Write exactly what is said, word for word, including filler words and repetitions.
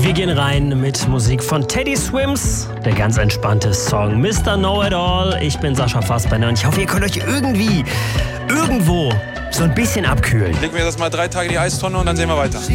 Wir gehen rein mit Musik von Teddy Swims, der ganz entspannte Song Mister Know-It-All. Ich bin Sascha Fassbender und ich hoffe, ihr könnt euch irgendwie, irgendwo so ein bisschen abkühlen. Legen wir das mal drei Tage in die Eistonne und dann sehen wir weiter.